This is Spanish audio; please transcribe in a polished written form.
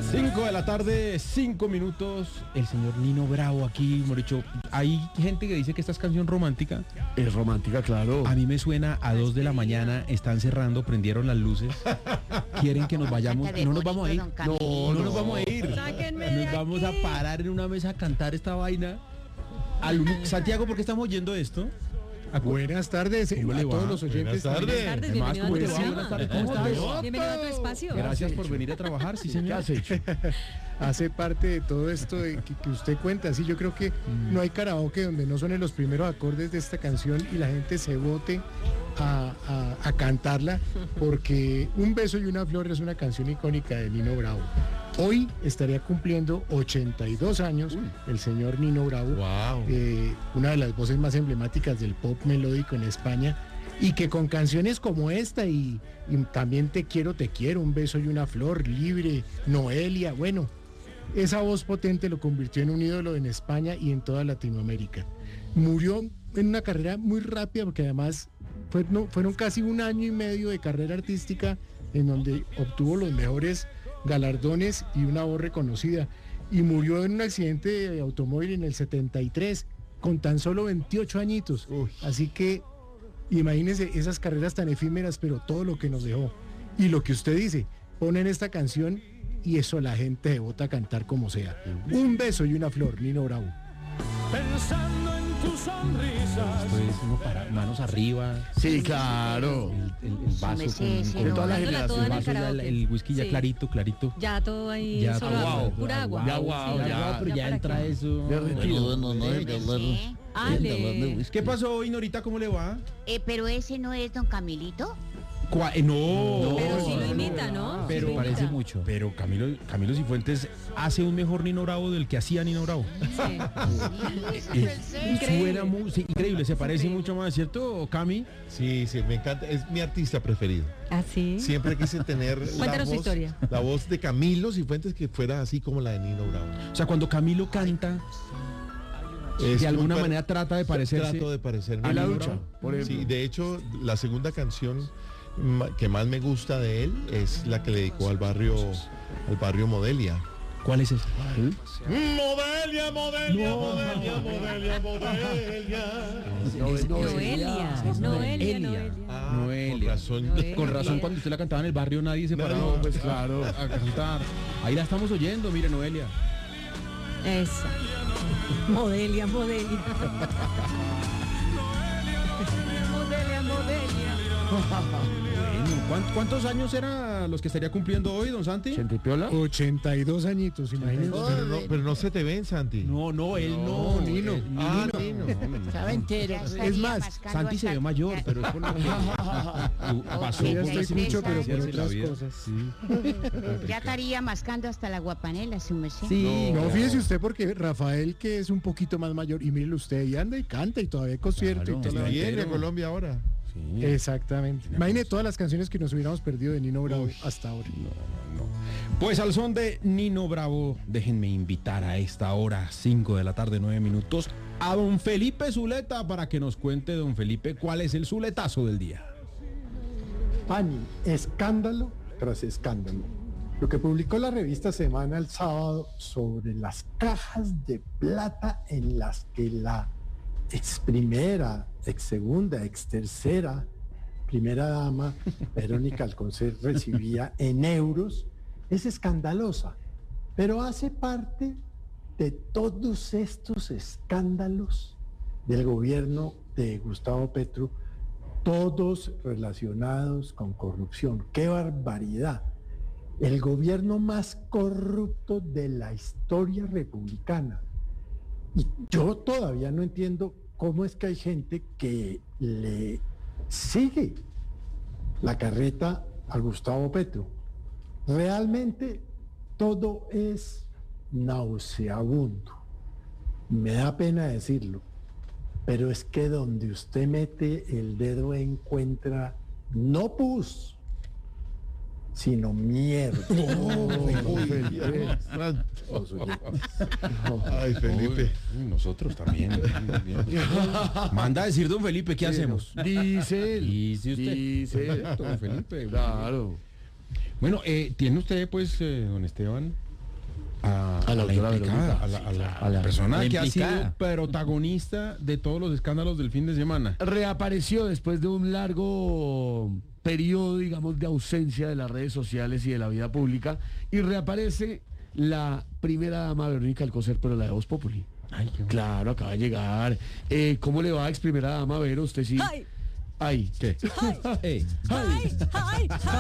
5 de la tarde, 5 minutos. El señor Nino Bravo aquí, Moricho. Hay gente que dice que esta es canción romántica. Es romántica, claro. A mí me suena a 2 de la mañana, están cerrando, prendieron las luces. Quieren que nos vayamos. No nos vamos a ir. No nos vamos a ir. Nos vamos a parar en una mesa a cantar esta vaina. Santiago, ¿por qué estamos oyendo esto? Buenas tardes a todos los oyentes. Buenas tardes, bienvenido a tu programa. ¿Cómo estás? Bienvenido a tu espacio. Gracias por venir a trabajar, sí señor. ¿Qué has hecho? Hace parte de todo esto que usted cuenta. Sí, yo creo que no hay karaoke donde no suenen los primeros acordes de esta canción y la gente se bote a cantarla, porque Un beso y una flor es una canción icónica de Nino Bravo. Hoy estaría cumpliendo 82 años el señor Nino Bravo, una de las voces más emblemáticas del pop melódico en España, y que con canciones como esta y también Te quiero, Un beso y una flor, Libre, Noelia, bueno, esa voz potente lo convirtió en un ídolo en España y en toda Latinoamérica. Murió en una carrera muy rápida, porque además fueron casi 1 año y medio de carrera artística en donde obtuvo los mejores galardones y una voz reconocida, y murió en un accidente de automóvil en el 73 con tan solo 28 añitos. Así que imagínense esas carreras tan efímeras, pero todo lo que nos dejó. Y lo que usted dice, ponen esta canción y eso la gente se bota a cantar como sea. Un beso y una flor, Nino Bravo. Pensando en tus sonrisas. Esto es uno para manos arriba. Sí, claro. El vaso con toda la generación. El whisky ya clarito. Ya todo ahí, Ya solo todo, agua, pura agua. Pero ya entra eso. ¿Qué pasó hoy, Norita? ¿Cómo le va? Pero ese no es don Camilito. No. Pero sí lo imita, ¿no? Pero sí lo parece imita. mucho. Pero Camilo Cifuentes hace un mejor Nino Bravo del que hacía Nino Bravo. Sí. Suena increíble, se parece mucho más, ¿cierto, Cami? Sí, me encanta, es mi artista preferido. ¿Ah, sí? Siempre quise tener Cuéntanos su historia. la voz de Camilo Cifuentes que fuera así como la de Nino Bravo. O sea, cuando Camilo canta, de alguna manera trata de parecerse. Trato de parecerme a la Nino ducha, Bravo. por ejemplo. Sí, de hecho, la segunda canción que más me gusta de él es la que le dedicó al barrio Modelia. ¿Cuál es esa? Modelia. Noelia. Noelia. Con razón, cuando usted la cantaba en el barrio nadie se paraba pues claro, a cantar. Ahí la estamos oyendo, mire, Noelia. Esa. Modelia. Bueno, ¿cuántos años eran los que estaría cumpliendo hoy, don Santi? 82 añitos, imagínense. Pero no se te ven, Santi. No, él no. Nino. Nino. Estaba entero. Es más, Santi se ve mayor, pero es por lo que pasó. Ya por estoy mucho, pero por la otras vida. cosas. Ya estaría mascando hasta la guapanela, su merced. Sí, No, fíjese usted, porque Rafael, que es un poquito más mayor, y mírelo usted, y anda y canta y todavía concierto Claro, y todo. Viene a Colombia ahora. Sí. Exactamente. Imagine todas las canciones que nos hubiéramos perdido de Nino Bravo hasta ahora. Pues al son de Nino Bravo, déjenme invitar a esta hora, 5 de la tarde, 9 minutos, a don Felipe Zuleta para que nos cuente, don Felipe, cuál es el zuletazo del día. Pani, escándalo tras escándalo. Lo que publicó la revista Semana el sábado sobre las cajas de plata en las que la ex primera, ex segunda, ex tercera, primera dama, Verónica Alcocer, recibía en euros, es escandalosa, pero hace parte de todos estos escándalos del gobierno de Gustavo Petro, todos relacionados con corrupción. ¡Qué barbaridad! El gobierno más corrupto de la historia republicana. Y yo todavía no entiendo cómo es que hay gente que le sigue la carreta a Gustavo Petro. Realmente todo es nauseabundo. Me da pena decirlo, pero es que donde usted mete el dedo encuentra no pus, sino mierda. Ay, Felipe. Nosotros también. Manda a decir don Felipe, ¿qué hacemos? Dice él. Dice usted. Dice don Felipe. Claro. Bueno, tiene usted, pues, don Esteban, A la autora implicada, Verónica. a la persona La que ha sido implicada. protagonista de todos los escándalos del fin de semana. Reapareció después de un largo periodo, digamos, de ausencia de las redes sociales y de la vida pública, y reaparece la primera dama Verónica Alcocer, pero la de Voz Populi. Ay, qué bueno. Claro, acaba de llegar. ¿Cómo le va, ex primera dama Vero? Usted sí. ¡Ay! Ay, ¿qué? Ey. ¡Ay! ¡Ay! ¡Ay!